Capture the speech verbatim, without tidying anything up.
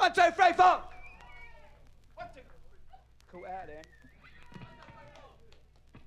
One, two, three, four. One, two. Cool out, then.